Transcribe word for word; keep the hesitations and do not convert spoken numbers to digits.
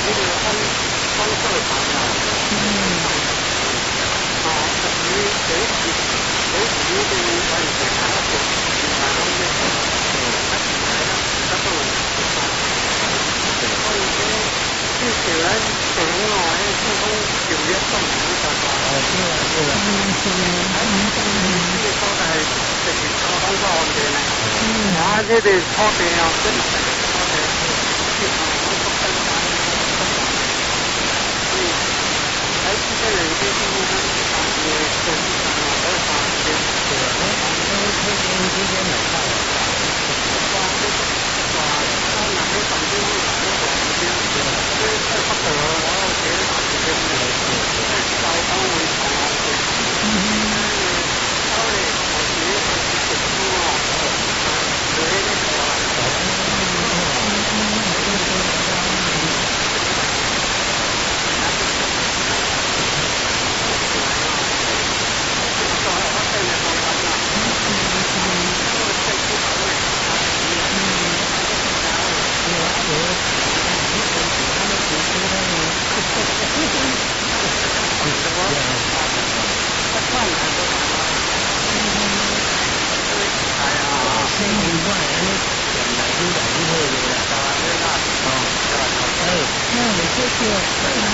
那个方方色茶呀，嗯，啊，属于水洗水洗的关系，它是然后那个它起来了，它不能吃饭。所以这这起来可能哦，哎，这种九月份没办法。哦，对啊，对啊。嗯，是的。还是这个所在就是交通方面呢，啊，这个土地啊，真係土地，即係我覺得啊，所以喺呢啲嚟嘅地方，大嘅做啲大啊，都大嘅。對啊，我我推薦呢啲嚟翻嚟㗎。哇！呢個哇，可能喺旁邊可能都好啲，即係喺北部我自己大嘅嘅，即係交通會好啲。嗯。稍微我自己去食啲喎，佢呢個嗯，谢谢。